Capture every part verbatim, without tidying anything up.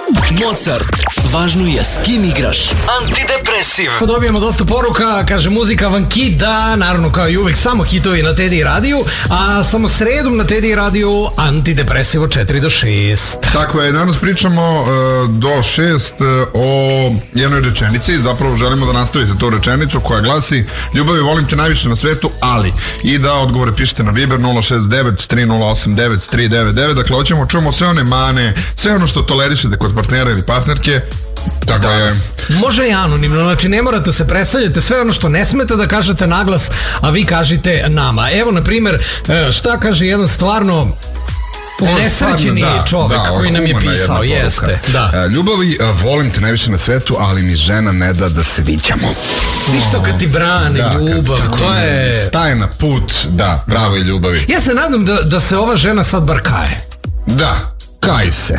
Mozart, važno je s kim igraš. Antidepresiv. Dobijemo dosta poruka, kaže muzika van kida, naravno kao i uvek samo hitovi na Teddy radiju, a samo sredom na Teddy radiju Antidepresivo četiri do šest. Tako je, danas pričamo uh, do šest uh, o jednoj rečenici, zapravo želimo da nastavite tu rečenicu koja glasi: ljubavi volim te najviše na svetu, ali, i da odgovore pišete na Viber nula šest devet tri nula osam devet tri devet devet. Dakle, hoćemo čujemo sve one mane, sve ono što tolerišete kod partnera ili partnerke. Tako je. Može i anonimno, znači ne morate se predstavljati, sve ono što ne smete da kažete naglas, a vi kažite nama. Evo, na primjer, šta kaže jedan stvarno nesrećeni da, čovek da, koji nam je pisao, jeste. Da. Ljubavi, volim te najviše na svetu, ali mi žena ne da da se viđamo. Viš to kad ti brani da, ljubav, to je... Staje na put, da, pravoj ljubavi. Ja se nadam da, da se ova žena sad bar kaje. Da, kaj se.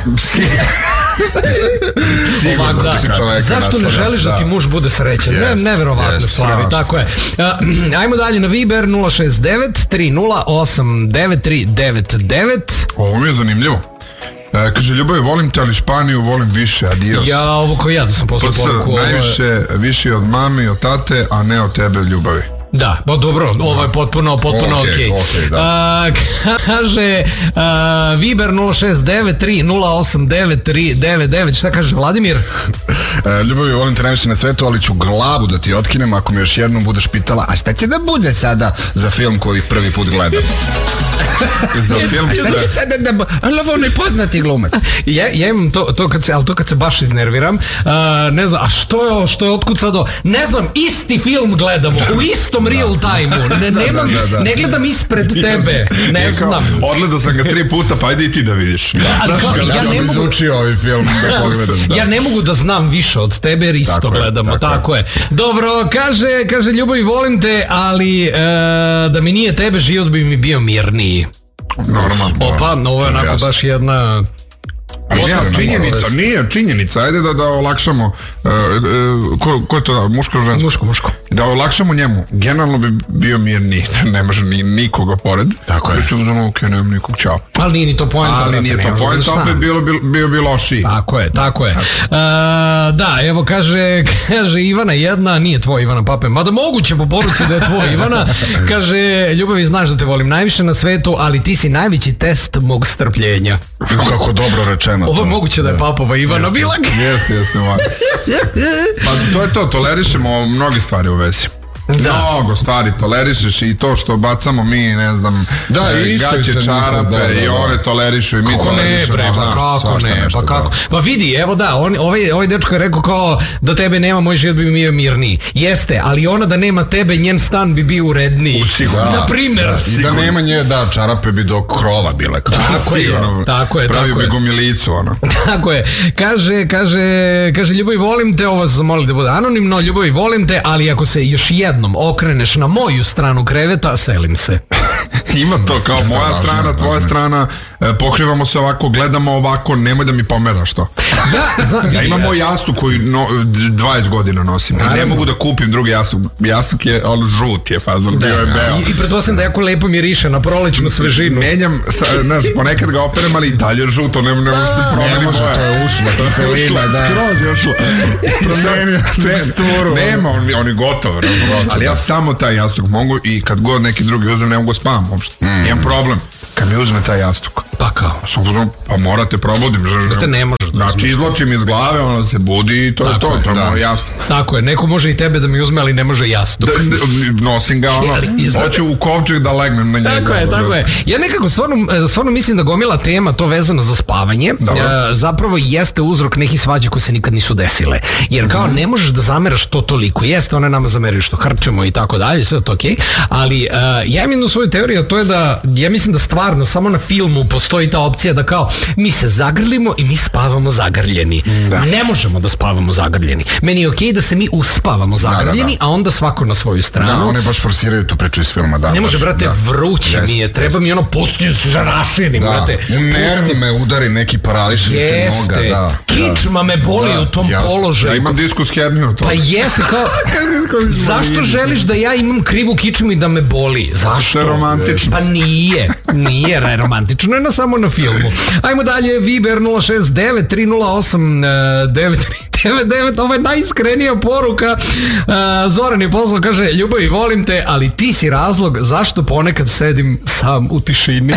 Ovako, da. Zašto ne želiš da, da ti muž bude srećan? Yes, ne, neverovatne yes, stvari, yes. Tako je. Uh, ajmo dalje na Viber nula šest devet tri nula osam devet tri devet devet. Ovo mi je zanimljivo. E, kaže, ljubavi, volim te, ali Španiju volim više, adios. Ja, ovo ko ja da sam poslao poruku. Najviše, je... više od mame i od tate, a ne od tebe ljubavi. Da, ba dobro, ovo je potpuno, potpuno okej. Okay, okay. Okay, a, kaže a, Viber nula šest devet tri nula osam devet tri devet devet. Šta kaže Vladimir? E, ljubavi, volim te najviše na svetu, ali ću glavu da ti otkinem ako me još jednom budeš pitala, a šta će da bude sada za film koji prvi put gledam? Za film šta će sada da... Ali ovo nepoznati glumac. Ja, ja imam to, to kad se, ali to kad se baš iznerviram, a, ne znam, a što je ovo, što je otkucado? Ne znam, isti film gledamo, u istom real time-u, ne, nemam, da, da, da. ne gledam ispred tebe, ne znam. Odgledao sam ga tri puta, pa ajde i ti da vidiš. Da, da, kao, ja, ja sam mogu, izučio ovaj film da pogledaš. Da. Ja ne mogu da znam više od tebe jer isto tako gledamo, je, tako, tako je. je. Dobro, kaže, kaže ljubavi, volim te, ali e, da mi nije tebe, život bi mi bio mirniji. Normalno. Opa, ovo je onako jasno. Baš jedna... Nije činjenica, nije činjenica, ajde da, da olakšamo, uh, uh, ko, ko je to da, muško ili žensko? Muško, muško. Da olakšamo njemu, generalno bi bio mirniji, ne može ni nikoga pored. Tako je. Mislim da ok, nemam nikog, čao. Ali nije ni to poenta. Ali nije to poenta, opet bilo bi, bio bi lošiji. Tako je, tako je. Uh, da, evo kaže, kaže Ivana jedna, nije tvoj Ivana Pape, mada moguće po poruci da je tvoj Ivana, kaže, ljubavi, znaš da te volim najviše na svetu, ali ti si najveći test mog strpljenja. Kako dobro rečeno. Ovo je moguće da je Papova Ivana bila. Jeste, jeste. Pa to je to, tolerišemo mnoge stvari u vezi. Da. Mnogo stvari tolerišeš i to što bacamo mi, ne znam, da, e, gaće, čarape da, da, da. I one tolerišu i mi kako tolerišemo. Ne, bre, pa kako ne, pa kako? Pa vidi, evo da, on, ovaj, ovaj dečko je rekao kao da tebe nema, moj život bi bio mirniji. Jeste, ali ona da nema tebe, njen stan bi bio uredniji. Sigurno. Na primjer. Da, i da nema nje, da, čarape bi do krova bile. Tako je, tako je. Pravi bi gomilicu, ono. Tako je. Kaže, kaže, kaže, ljubavi, volim te, ovo sam molio da bude anonimno, ljubavi, volim te, ali ako se još jednom okreneš na moju stranu kreveta, selim se. Ima to kao moja da, strana, da, tvoja da, strana, e, pokrivamo se ovako, gledamo ovako, nemoj da mi pomeraš to. Ja, zna, ja imam moj jastuk koji no, dvadeset godina nosim. Ja ne mogu da kupim drugi jastuk. Jastuk je, on žut je fazon, bio je beo. I, i pretpostavljam da jako lepo miriše na prolećnu svežinu. Menjam, znaš, ponekad ga operem, ali i dalje žuto, ne, ne može se promeniti. Ne može, to je ušlo, to se lima, da. Skroz je ušlo. Promenio teksturu. Nema, on, on je gotov, ali ja samo taj jastuk mogu i kad god neki drugi uzem, ne mogu spavam uopšte. Mm. Imam problem kad mi uzme taj jastuk. Pa kao? Sam, pa morate probudim. Ste ne možeš. Znači izločim iz glave, ono se budi i to je to, to je moj jastuk. Tako je, neko može i tebe da mi uzme, ali ne može jastuk. Da, nosim ga, ono, hoću u kovčeg da legnem na njega. Tako je, tako je. Ja nekako stvarno, stvarno mislim da gomila tema to vezano za spavanje, e, zapravo jeste uzrok nekih svađa koje se nikad nisu desile. Jer kao ne možeš da zameraš to toliko. Jeste, one nama zameraju što hrčemo i tako dalje, sve to okej. Okay. Ali uh, ja imam jednu svoju teoriju, a to je da, ja mislim da stvarno samo na filmu postoji ta opcija da kao mi se zagrlimo i mi spavamo zagrljeni. Da. Ne možemo da spavamo zagrljeni. Meni je okej okay da se mi uspavamo zagrljeni, da, da, da. A onda svako na svoju stranu. Da, one baš forsiraju tu priču iz filma. Da, ne može, brate, da. Vruće mi je. Treba jest. Mi ono pusti žarašenim, da. Brate. Nerv me udari, neki parališni se noga. Da. Kičma me boli da. U tom jasno. Položaju. Ja imam diskus herniju. Pa jeste, kao zašto želiš da ja imam krivu kičmu i da me boli? Zašto? Je romantično. Pa nije. Nije romantično, je na samo na filmu. Ajmo dalje, Viber nula šest devet tri nula osam devet devet devet, ovo je najiskrenija poruka. uh, Zoran je poslao, kaže: ljubavi, volim te, ali ti si razlog zašto ponekad sedim sam u tišini.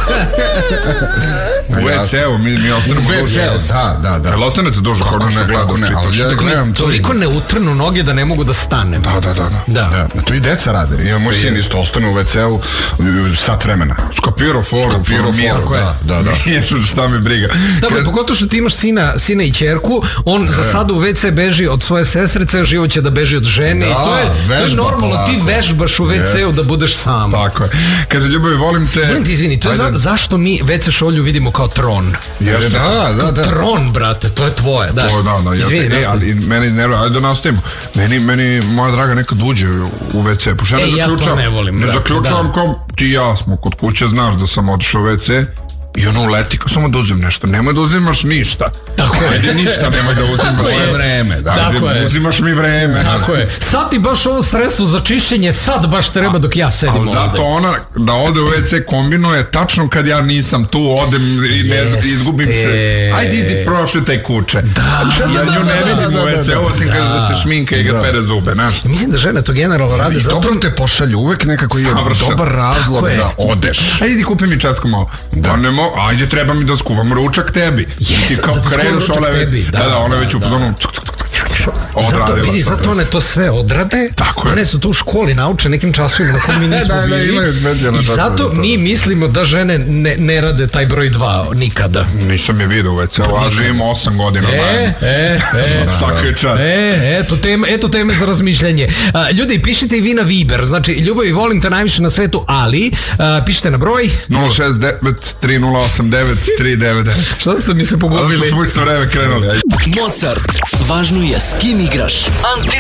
U ve ce-u, mi, mi ostanemo U ve duže. ce-u, da, da, da. Jel ostanete duže kod Kako nešto ne, gledam, kako ne, čitam? ali ja Dok mi gledam to. toliko ne utrnu noge da ne mogu da stanem. Da, da, da, da. Da. To i deca rade. Ima moj sin isto ostane u ve ce-u uh, sat vremena. Skopirao foru, Skopirao foru, foru, da, da, da. Šta me briga. Da, Kad- pogotovo što ti imaš sina, sina i ćerku, on za sada u ve ce beži od svoje sestrice, živo će da beži od žene Da, i to je, to je vežba normalno, ti polako. vežbaš u ve ce-u da budeš sam. Tako je. Kaže, ljubavi, volim te... Molim ti, izvini, to je za, Ajde. zašto mi ve ce šolju vidimo kao tron? Jeste. Da, da, da. Tron, brate, to je tvoje, da. O, da, da, Izvini, jeste. E, nastavi. ali meni nervira, ajde da nastavimo. Meni, meni, moja draga nekad uđe u ve ce, pošto ja E, ne ja to zaključam. ne volim, Ne brate, zaključam da. kao ti i ja smo kod kuće, znaš da sam otišao u ve ce i ono uleti, kao samo da uzem nešto. Nemoj da uzimaš ništa. Tako je. Ajde ništa, nemoj da uzimaš. Tako je. vreme. Da, Tako ajde, je. uzimaš mi vreme. Tako je. Sad ti baš ovo sredstvo za čišćenje, sad baš treba dok ja sedim Ali ovde. zato ona da ode u ve ce kombinuje tačno kad ja nisam tu, odem i ne znam, Jeste. izgubim se. Ajde idi prošetaj kuće. Da, ja nju ne vidim u ve ce, osim kada da se šminka i kad pere zube, znaš. Mislim da žene to generalno rade I zato... dobro te pošalju, uvek nekako je Savršeno. dobar razlog Tako je. da odeš. Ajde idi kupi mi časku malo. Da. Pa nemo, ajde treba mi da skuvam ručak tebi. Jes, ti kao da ti skuvam kreneš, ručak ona je, tebi, da, da, da, ona je da, već u da. pozonu Zato, odradila. vidi, sad. zato one to sve odrade. Tako je. One su to u školi nauče nekim časovima na kom mi nismo Da, da, bili. imaju specijalne I zato časove za to. mi mislimo da žene ne, ne rade taj broj dva nikada. Nisam je vidio u ve ce, a živim osam godina E, zajedno. e, e. Svaka je čast. E, eto teme, eto teme za razmišljanje. A, ljudi, pišite i vi na Viber. Znači, ljubavi, volim te najviše na svetu, ali a, pišite na broj. nula šest devet tri nula osam devet tri devet devet. Šta ste mi se Ali što pogubili? smo isto vreme krenuli. ajde. Mozart. Važno je s kim igraš. Anti